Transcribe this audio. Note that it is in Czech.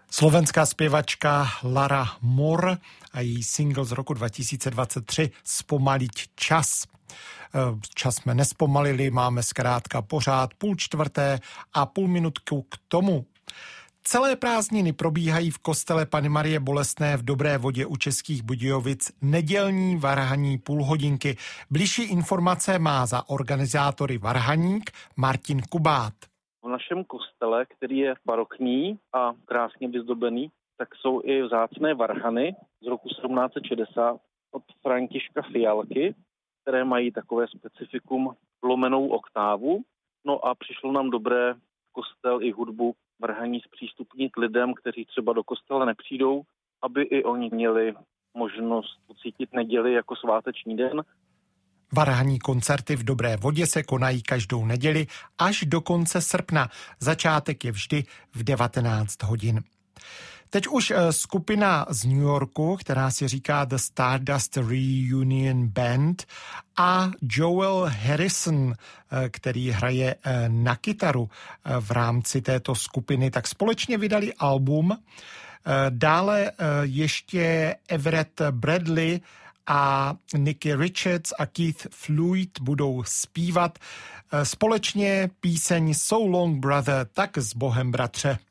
Slovenská zpěvačka Lara Mor a její single z roku 2023 Zpomaliť čas. Čas jsme nespomalili, máme zkrátka pořád 3:30 a půl minutku k tomu. Celé prázdniny probíhají v kostele Panny Marie Bolestné v Dobré Vodě u Českých Budějovic nedělní varhaní půlhodinky. Bližší informace má za organizátory varhaník Martin Kubát. V našem kostele, který je barokní a krásně vyzdobený, tak jsou i vzácné varhany z roku 1760 od Františka Fialky, které mají takové specifikum lomenou oktávu. No a přišlo nám dobré kostel i hudbu varhaní zpřístupnit lidem, kteří třeba do kostela nepřijdou, aby i oni měli možnost pocítit neděli jako sváteční den. Varhaní koncerty v Dobré Vodě se konají každou neděli až do konce srpna. Začátek je vždy v 19 hodin. Teď už skupina z New Yorku, která si říká The Stardust Reunion Band, a Joel Harrison, který hraje na kytaru v rámci této skupiny, tak společně vydali album. Dále ještě Everett Bradley a Nicky Richards a Keith Fluid budou zpívat společně píseň So Long Brother, tak s Bohem bratře.